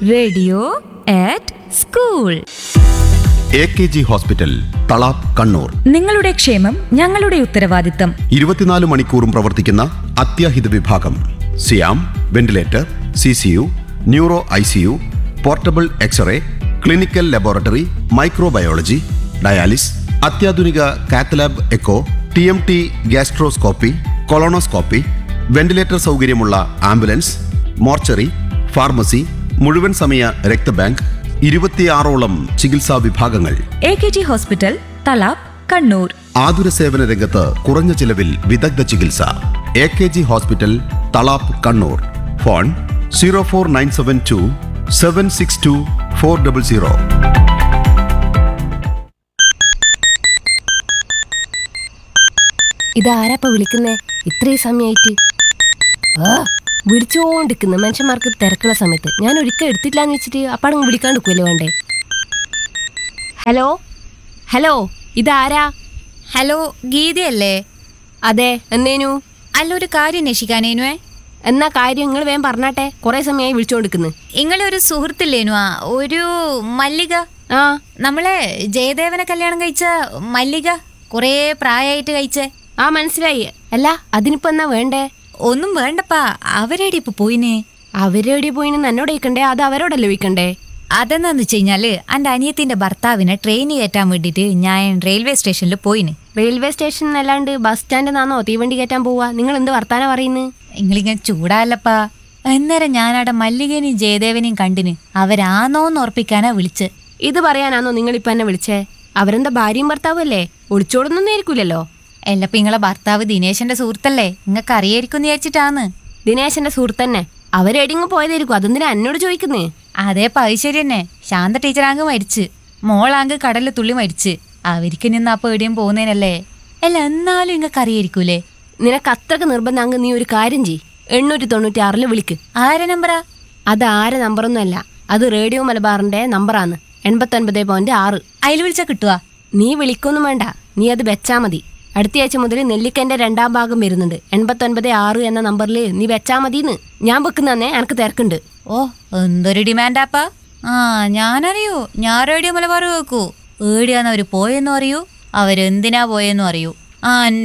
Radio ആറ്റ് school. AKG hospital, Thalap, Kannur. നിങ്ങളുടെ ക്ഷേമം ഞങ്ങളുടെ ഉത്തരവാദിത്തം. 24 മണിക്കൂറും പ്രവർത്തിക്കുന്ന അത്യാഹിത വിഭാഗം. സിയാം, ventilator, CCU, neuro ICU, portable x-ray, clinical laboratory, microbiology, dialysis, അത്യാധുനിക cath lab echo, TMT gastroscopy, colonoscopy, ventilator സൗകര്യമുള്ള ആംബുലൻസ്, മോർച്ചറി, ഫാർമസി, മുഴുവൻ സമയ രക്തബാങ്ക്, 26ഓളം ചികിത്സാ വിഭാഗങ്ങൾ. AKG hospital, Thalap, Kannur. ആതുര സേവന രംഗത്ത് കുറഞ്ഞ ചിലവിൽ വിദഗ്ധ ചികിത്സ. AKG hospital, Thalap, Kannur. Phone 04972 762 400. ഇതാരാപ്പ വിളിക്കുന്നേ ഇത്രയും സമയായിട്ട്? വിളിച്ചോണ്ടിരിക്കുന്ന മനുഷ്യന്മാർക്ക് തിരക്കുള്ള സമയത്ത് ഞാൻ ഒരിക്കൽ എടുത്തില്ലാന്ന് വെച്ചിട്ട് അപ്പാടങ്ങ് വിളിക്കാണ്ടിരിക്കുമല്ലോ വേണ്ടേ. ഹലോ ഹലോ, ഇതാരാ? ഹലോ, ഗീതയല്ലേ? അതെ, എന്നേനു? അല്ല, ഒരു കാര്യം അന്വേഷിക്കാനേനുവേ. എന്നാ കാര്യം നിങ്ങൾ വേഗം പറഞ്ഞാട്ടെ, കുറെ സമയമായി വിളിച്ചോണ്ടിരിക്കുന്നു. നിങ്ങളെ ഒരു സുഹൃത്തില്ലേനു, ഒരു മല്ലിക? ആ, നമ്മളെ ജയദേവനെ കല്യാണം കഴിച്ച മല്ലിക, കുറേ പ്രായമായിട്ട് കഴിച്ചേ. ആ മനസ്സിലായി. അല്ല, അതിനിപ്പോ എന്നാ വേണ്ടേ? ഒന്നും വേണ്ടപ്പാ, അവരേടി ഇപ്പൊ പോയിനെ. അവരെവിടെ പോയിന്ന് എന്നോട് ചോദിക്കണ്ടേ? അത് അവരോടല്ലേ ചോദിക്കണ്ടേ? അതെന്താന്ന് വെച്ച് കഴിഞ്ഞാല് എന്റെ അനിയത്തിന്റെ ഭർത്താവിനെ ട്രെയിന് കയറ്റാൻ വേണ്ടിട്ട് ഞാൻ റെയിൽവേ സ്റ്റേഷനിൽ പോയിന്. റെയിൽവേ സ്റ്റേഷൻ അല്ലാണ്ട് ബസ് സ്റ്റാൻഡിൽ നിന്നാണോ തീവണ്ടി കയറ്റാൻ പോവാ? നിങ്ങൾ എന്ത് വർത്താനം പറയുന്നു? നിങ്ങളിങ്ങനെ ചൂടാല്ലപ്പാ. അന്നേരം ഞാനവിടെ മല്ലികനെയും ജയദേവനെയും കണ്ടിന്. അവരാന്നോന്ന് ഉറപ്പിക്കാനാ വിളിച്ച്. ഇത് പറയാനാണോ നിങ്ങളിപ്പോ എന്നെ വിളിച്ചേ? അവരെന്താ ഭാര്യയും ഭർത്താവും അല്ലേ? ഒളിച്ചോടൊന്നും ആയിരിക്കൂലല്ലോ. എല്ലപ്പ നിങ്ങളെ ഭർത്താവ് ദിനേശന്റെ സുഹൃത്തല്ലേ, നിങ്ങൾക്ക് അറിയായിരിക്കും വിചാരിച്ചിട്ടാന്ന്. ദിനേശന്റെ സുഹൃത്തന്നെ. അവരെടിങ്ങ് പോയതായിരിക്കും, അതെന്തിനാ എന്നോട് ചോദിക്കുന്നേ? അതേ പൈശ്ശേരി തന്നെ. ശാന്ത ടീച്ചറാങ്ക് മരിച്ച്, മോളാങ്ക് കടലിൽ തുള്ളി മരിച്ച്. അവർക്ക് നിന്ന് അപ്പൊ എവിടെയും പോകുന്നതിനല്ലേ. അല്ല, എന്നാലും നിങ്ങൾക്ക് അറിയായിരിക്കൂലേ. നിനക്ക് അത്രക്ക് നിർബന്ധമാങ്ക് നീ ഒരു കാര്യം ചെയ്യ്, 896 വിളിക്ക്. ആരെ നമ്പറാ? അത് ആരെ നമ്പറൊന്നും അല്ല, അത് റേഡിയോ മലബാറിന്റെ നമ്പറാണ്. 89.6. അതിൽ വിളിച്ചാ കിട്ടുവാ? നീ വിളിക്കൊന്നും വേണ്ട, നീ അത് വെച്ചാ മതി. അടുത്തയാഴ്ച മുതൽ നെല്ലിക്കന്റെ 2ാം ഭാഗം വരുന്നുണ്ട്. 89.6 എന്ന നമ്പറിൽ നീ വെച്ചാ മതിന്ന്. ഞാൻ വെക്കുന്നേ, എനക്ക് തിരക്കുണ്ട്. ഓ, എന്തൊരു ഡിമാൻഡാപ്പാ. ആ, ഞാനറിയൂ. ഞാൻ റേഡിയോ മലബാർ കേൾക്കൂ. ഏടിയാന്ന് അവര് പോയെന്നും അറിയൂ, അവരെന്തിനാ പോയെന്നും അറിയൂ. ആ